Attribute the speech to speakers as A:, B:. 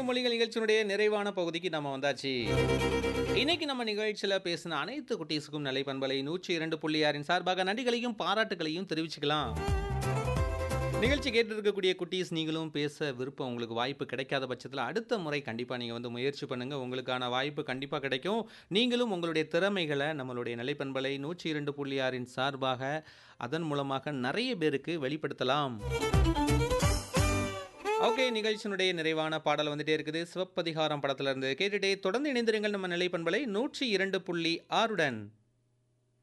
A: மொழிகள் நிகழ்ச்சியினுடைய நிறைவான பகுதிக்கு நம்ம வந்தாச்சு. இன்னைக்கு நம்ம நிகழ்ச்சியில பேசின அனைத்து குட்டீஸுக்கும் நிலை பண்பலை 102.6 சார்பாக நன்றிகளையும் பாராட்டுகளையும் தெரிவிச்சுக்கலாம். நிகழ்ச்சி கேட்டு இருக்கக்கூடிய குட்டீஸ் நீங்களும் பேச விருப்பம் உங்களுக்கு வாய்ப்பு கிடைக்காத பட்சத்தில் அடுத்த முறை கண்டிப்பாக நீங்கள் வந்து முயற்சி பண்ணுங்கள். உங்களுக்கான வாய்ப்பு கண்டிப்பாக கிடைக்கும். நீங்களும் உங்களுடைய திறமைகளை நம்மளுடைய நிலைப்பண்பலை 102.6 சார்பாக அதன் மூலமாக நிறைய பேருக்கு வெளிப்படுத்தலாம். ஓகே, நிகழ்ச்சியினுடைய நிறைவான பாடல் வந்துட்டே இருக்குது. சிவப்பதிகாரம் படத்துல இருந்து கேட்டுட்டே தொடர்ந்து இணைந்திருங்கள் நம்ம நிலைப்பண்பலை 102.6.